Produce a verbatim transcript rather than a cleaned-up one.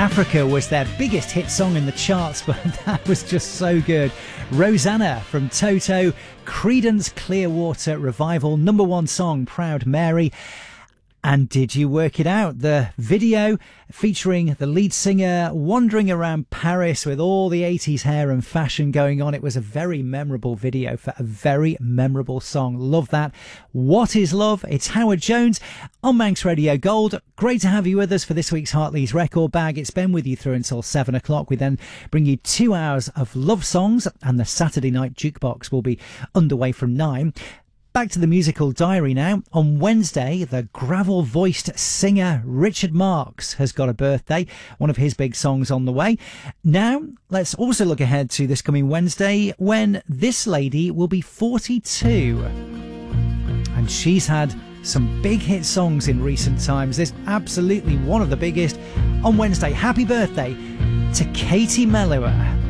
Africa was their biggest hit song in the charts, but that was just so good. Rosanna from Toto, Creedence Clearwater Revival, number one song, Proud Mary. And did you work it out? The video featuring the lead singer wandering around Paris with all the eighties hair and fashion going on. It was a very memorable video for a very memorable song. Love that. What is Love? It's Howard Jones on Manx Radio Gold. Great to have you with us for this week's Hartley's Record Bag. It's been with you through until seven o'clock. We then bring you two hours of love songs, and the Saturday night jukebox will be underway from nine. Back to the musical diary now. On Wednesday, the gravel-voiced singer Richard Marx has got a birthday, one of his big songs on the way. Now, let's also look ahead to this coming Wednesday when this lady will be forty-two. And she's had some big hit songs in recent times. This absolutely one of the biggest. On Wednesday, happy birthday to Katie Melua.